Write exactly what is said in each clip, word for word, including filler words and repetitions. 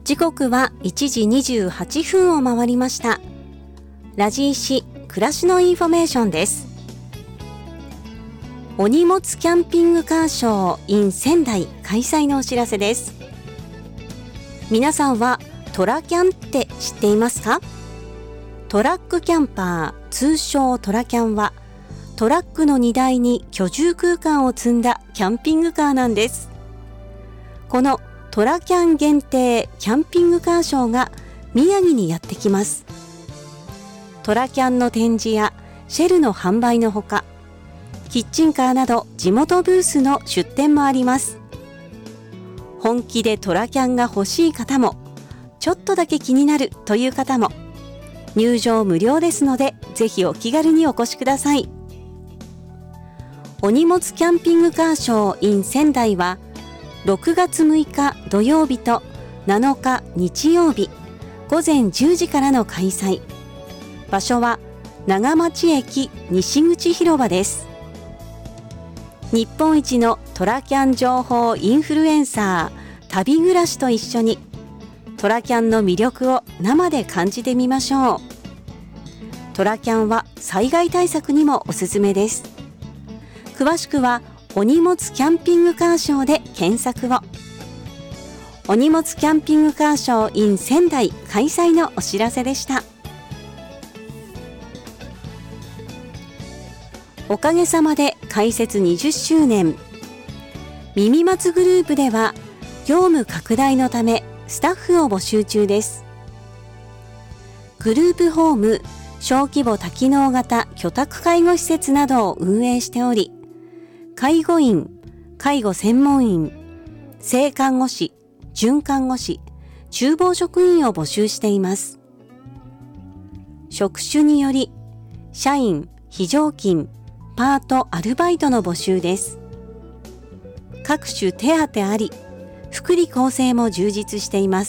時刻はいちじにじゅうはっぷんを回りました。ラジイシ暮らしのインフォメーションです。お荷物キャンピングカーショー in 仙台開催のお知らせです。皆さんはトラキャンって知っていますか？トラックキャンパー、通称トラキャンはトラックの荷台に居住空間を積んだキャンピングカーなんです。このトラキャン限定キャンピングカーショーが宮城にやってきます。トラキャンの展示やシェルの販売のほか、キッチンカーなど地元ブースの出店もあります。本気でトラキャンが欲しい方も、ちょっとだけ気になるという方も、入場無料ですので、ぜひお気軽にお越しください。お荷物キャンピングカーショー in 仙台は、ろくがつむいか土曜日となのか日曜日、午前じゅうじからの開催。場所は長町駅西口広場です。日本一のトラキャン情報インフルエンサー、旅暮らしと一緒に、トラキャンの魅力を生で感じてみましょう。トラキャンは災害対策にもおすすめです。詳しくはお荷物キャンピングカーショーで検索を。お荷物キャンピングカーショー in 仙台開催のお知らせでした。おかげさまで開設にじゅっしゅうねん。耳松グループでは業務拡大のためスタッフを募集中です。グループホーム、小規模多機能型居宅介護施設などを運営しており、介護員、介護専門員、正看護師、准看護師、厨房職員を募集しています。職種により、社員、非常勤、パート、アルバイトの募集です。各種手当あり、福利厚生も充実しています。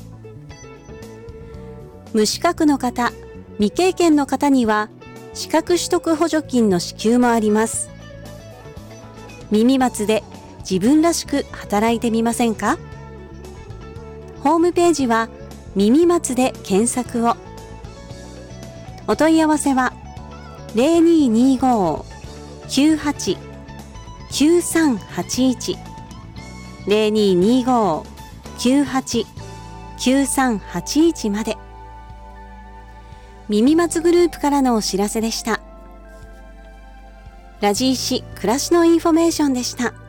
無資格の方、未経験の方には、資格取得補助金の支給もあります。耳松で自分らしく働いてみませんか？ホームページは耳松で検索を。お問い合わせは ゼロにーにーごーきゅうはちきゅうさんはちいち ゼロにーにーごーきゅうはちきゅうさんはちいちまで。耳松グループからのお知らせでした。ラジイシ暮らしのインフォメーションでした。